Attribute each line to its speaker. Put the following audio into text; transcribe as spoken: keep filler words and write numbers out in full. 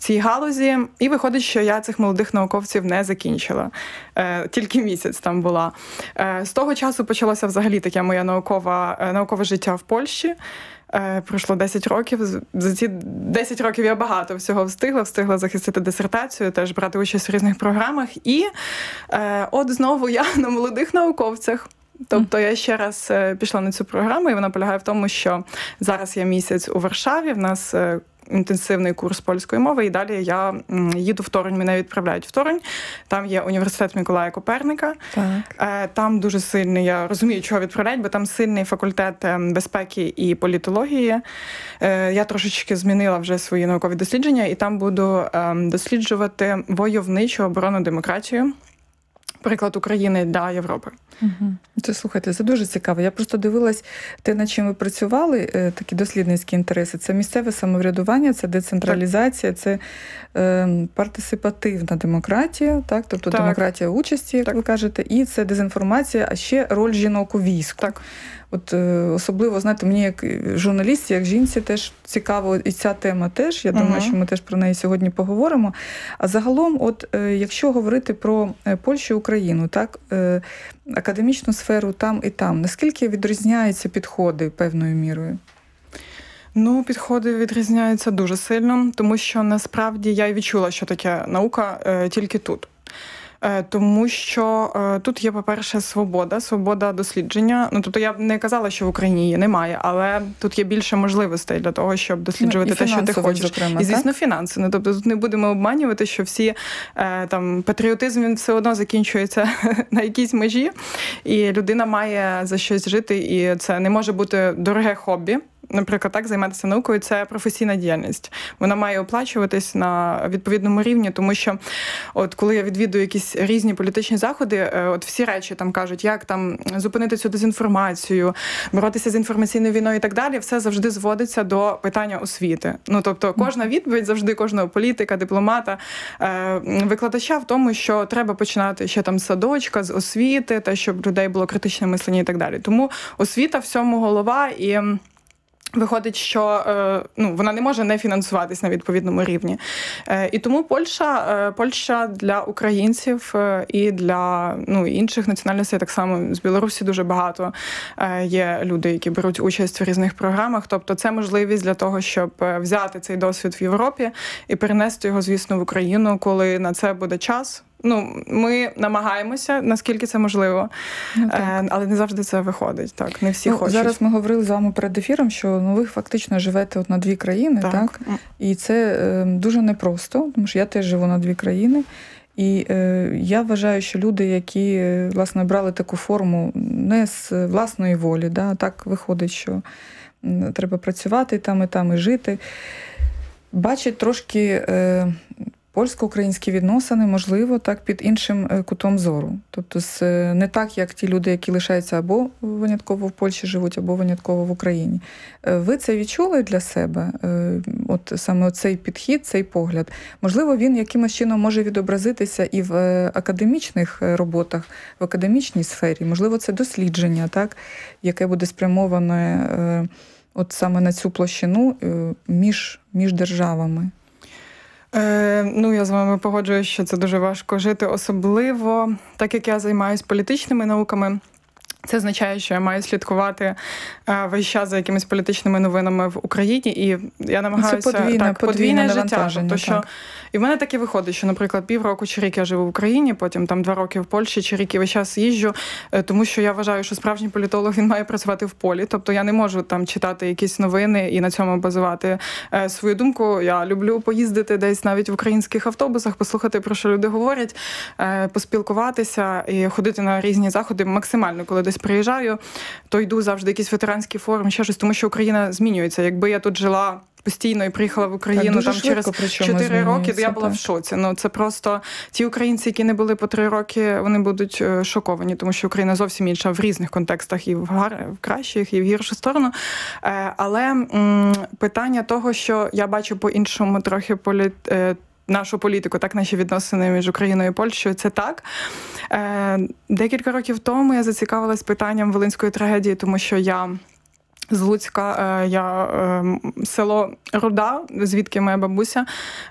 Speaker 1: цій галузі. І виходить, що я цих молодих науковців не закінчила. Тільки місяць там була. З того часу почалося взагалі таке моє наукове, наукове життя в Польщі. Пройшло десять років. За ці десять років я багато всього встигла. Встигла захистити дисертацію, теж брати участь у різних програмах. І е, от знову я на молодих науковцях. Тобто я ще раз пішла на цю програму, і вона полягає в тому, що зараз я місяць у Варшаві, в нас інтенсивний курс польської мови, і далі я їду в Торонь, мене відправляють в Торонь. Там є університет Миколая Коперника. Так. Там дуже сильний, я розумію, чого відправляють, бо там сильний факультет безпеки і політології. Я трошечки змінила вже свої наукові дослідження, і там буду досліджувати войовничу оборонну демократію. Приклад України для Європи.
Speaker 2: Угу. Це, слухайте, це дуже цікаво. Я просто дивилась те, над чим ви працювали, такі дослідницькі інтереси. Це місцеве самоврядування, це децентралізація, так. це е, партисипативна демократія, так? Тобто так. демократія участі, як так. ви кажете, і це дезінформація, а ще роль жінок у війську. Так. От особливо, знаєте, мені як журналістці, як жінці теж цікаво і ця тема теж. Я uh-huh. думаю, що ми теж про неї сьогодні поговоримо. А загалом, от якщо говорити про Польщу і Україну, так, академічну сферу там і там, наскільки відрізняються підходи певною мірою?
Speaker 1: Ну, підходи відрізняються дуже сильно, тому що насправді я й відчула, що таке наука е, тільки тут. Тому що е, тут є, по-перше, свобода, свобода дослідження. Ну, тобто я б не казала, що в Україні її немає, але тут є більше можливостей для того, щоб досліджувати ну, те, що ти хочеш.
Speaker 2: Зокрема,
Speaker 1: і, звісно,
Speaker 2: так?
Speaker 1: фінанси. Ну, тобто тут не будемо обманювати, що всі е, там патріотизм, він все одно закінчується на якійсь межі, і людина має за щось жити, і це не може бути дороге хобі. Наприклад, так, займатися наукою – це професійна діяльність. Вона має оплачуватись на відповідному рівні, тому що от коли я відвідую якісь різні політичні заходи, от всі речі там кажуть, як там зупинити цю дезінформацію, боротися з інформаційною війною і так далі, все завжди зводиться до питання освіти. Ну, тобто кожна відповідь завжди кожного політика, дипломата, викладача в тому, що треба починати ще там з садочка, з освіти, те, щоб людей було критичне мислення і так далі. Тому освіта всьому голова, і виходить, що ну, вона не може не фінансуватись на відповідному рівні. І тому Польща, Польща для українців і для ну, інших національностей, так само з Білорусі дуже багато є люди, які беруть участь в різних програмах. Тобто це можливість для того, щоб взяти цей досвід в Європі і перенести його, звісно, в Україну, коли на це буде час. Ну, ми намагаємося, наскільки це можливо, ну, але не завжди це виходить. Так, не всі
Speaker 2: ну,
Speaker 1: хочуть.
Speaker 2: Зараз ми говорили з вами перед ефіром, що ну, ви фактично живете от на дві країни, так? так? І це е, дуже непросто, тому що я теж живу на дві країни. І е, я вважаю, що люди, які, власне, брали таку форму не з власної волі, да, так виходить, що треба працювати там і там і жити, бачать трошки Е, польсько-українські відносини, можливо, так під іншим кутом зору. Тобто не так, як ті люди, які лишаються або винятково в Польщі живуть, або винятково в Україні. Ви це відчули для себе? От саме цей підхід, цей погляд. Можливо, він якимось чином може відобразитися і в академічних роботах, в академічній сфері. Можливо, це дослідження, так, яке буде спрямоване от саме на цю площину між, між державами.
Speaker 1: Е, ну, я з вами погоджуюсь, що це дуже важко жити, особливо, так як я займаюся політичними науками. Це означає, що я маю слідкувати е, весь час за якимись політичними новинами в Україні, і я намагаюся...
Speaker 2: Це подвійне,
Speaker 1: так,
Speaker 2: подвійне
Speaker 1: життя. Тобто, що...
Speaker 2: Так.
Speaker 1: І в мене таке виходить, що, наприклад, півроку чи рік я живу в Україні, потім там два роки в Польщі, чи рік і весь час їжджу, е, тому що я вважаю, що справжній політолог, він має працювати в полі. Тобто я не можу там читати якісь новини і на цьому базувати е, свою думку. Я люблю поїздити десь навіть в українських автобусах, послухати, про що люди говорять, е, поспілкуватися і ходити на різні заходи максимально, коли десь приїжджаю, то йду завжди якийсь ветеранський форум, ще щось, тому що Україна змінюється. Якби я тут жила постійно і приїхала в Україну
Speaker 2: так,
Speaker 1: там через чотири роки, то я була
Speaker 2: так.
Speaker 1: в шоці. Ну, це просто ті українці, які не були по три роки, вони будуть шоковані, тому що Україна зовсім інша в різних контекстах, і в, гар... в кращих, і в гіршу сторону. Але м- питання того, що я бачу по-іншому трохи політ... нашу політику, так, наші відносини між Україною і Польщею, це так. Е, декілька років тому я зацікавилась питанням Волинської трагедії, тому що я з Луцька, е, я е, село Руда, звідки моя бабуся,